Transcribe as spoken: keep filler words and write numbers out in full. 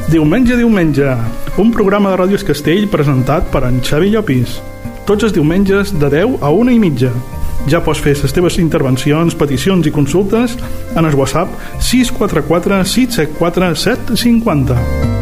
Diumenge, diumenge, un programa de Ràdio Castell presentat per en Xavi Llopis. Tots els diumenges de deu a una i mitja. Ja pots fer les teves intervencions, peticions i consultes en el WhatsApp sis quatre quatre sis set quatre set cinquanta.